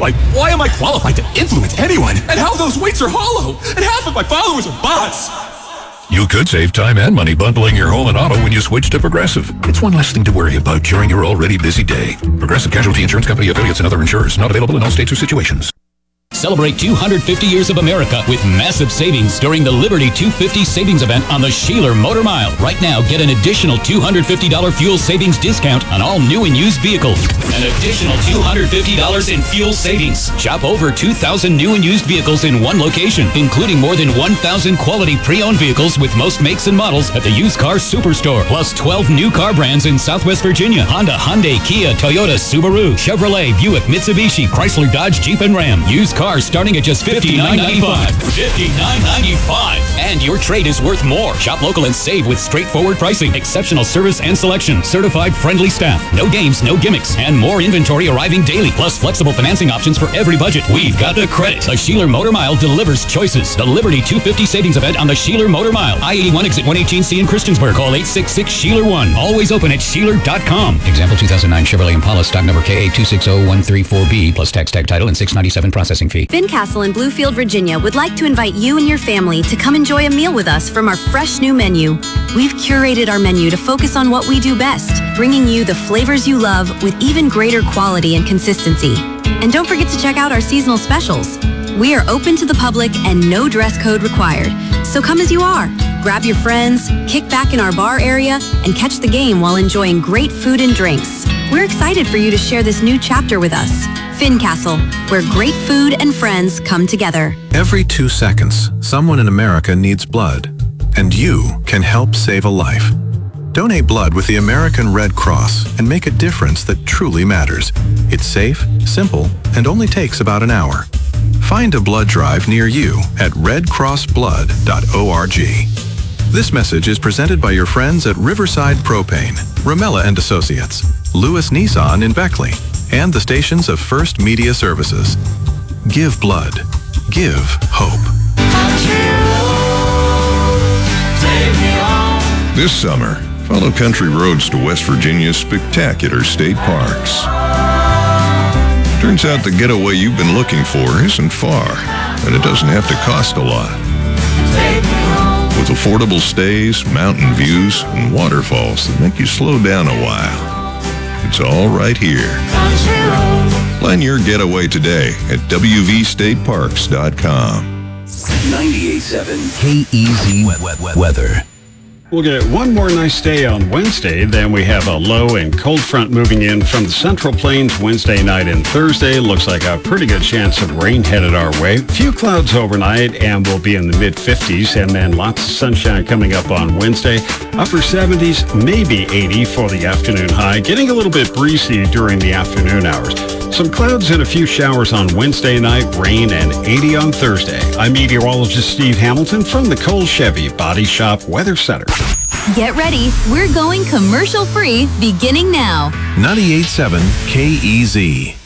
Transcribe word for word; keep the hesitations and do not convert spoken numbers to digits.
Like, why am I qualified to influence anyone? And how those weights are hollow? And half of my followers are bots! You could save time and money bundling your home and auto when you switch to Progressive. It's one less thing to worry about during your already busy day. Progressive Casualty Insurance Company affiliates and other insurers. Not available in all states or situations. Celebrate two hundred fifty years of America with massive savings during the Liberty two fifty savings event on the Sheeler Motor Mile. Right now, get an additional two hundred fifty dollars fuel savings discount on all new and used vehicles. An additional two hundred fifty dollars in fuel savings. Shop over two thousand new and used vehicles in one location, including more than one thousand quality pre-owned vehicles with most makes and models at the Used Car Superstore. Plus twelve new car brands in Southwest Virginia. Honda, Hyundai, Kia, Toyota, Subaru, Chevrolet, Buick, Mitsubishi, Chrysler, Dodge, Jeep, and Ram. Used cars starting at just fifty-nine ninety-five. fifty-nine ninety-five. And your trade is worth more. Shop local and save with straightforward pricing, exceptional service and selection, certified friendly staff, no games, no gimmicks, and more inventory arriving daily, plus flexible financing options for every budget. We've got the credit. The Sheeler Motor Mile delivers choices. The Liberty two fifty savings event on the Sheeler Motor Mile. I eighty-one exit one eighteen C in Christiansburg. Call eight six six Sheeler one. Always open at Sheeler dot com. Example two thousand nine Chevrolet Impala stock number K A two six zero one three four B plus tax tag title and six ninety-seven processing fee. Fincastle in Bluefield, Virginia would like to invite you and your family to come enjoy a meal with us from our fresh new menu. We've curated our menu to focus on what we do best, bringing you the flavors you love with even greater quality and consistency. And don't forget to check out our seasonal specials. We are open to the public and no dress code required. So come as you are. Grab your friends, kick back in our bar area, and catch the game while enjoying great food and drinks. We're excited for you to share this new chapter with us. Fincastle, where great food and friends come together. Every two seconds, someone in America needs blood, and you can help save a life. Donate blood with the American Red Cross and make a difference that truly matters. It's safe, simple, and only takes about an hour. Find a blood drive near you at red cross blood dot org. This message is presented by your friends at Riverside Propane, Ramella and Associates, Lewis Nissan in Beckley, and the stations of First Media Services. Give blood. Give hope. This summer, follow country roads to West Virginia's spectacular state parks. Turns out the getaway you've been looking for isn't far, and it doesn't have to cost a lot. With affordable stays, mountain views, and waterfalls that make you slow down a while. It's all right here. Plan your getaway today at w v state parks dot com. ninety-eight point seven K E Z weather. We'll get one more nice day on Wednesday. Then we have a low and cold front moving in from the Central Plains Wednesday night and Thursday. Looks like a pretty good chance of rain headed our way. Few clouds overnight, and we'll be in the mid fifties. And then lots of sunshine coming up on Wednesday. Upper seventies, maybe eighty for the afternoon high. Getting a little bit breezy during the afternoon hours. Some clouds and a few showers on Wednesday night, rain, and eighty on Thursday. I'm meteorologist Steve Hamilton from the Cole Chevy Body Shop Weather Center. Get ready. We're going commercial free beginning now. ninety-eight point seven K E Z.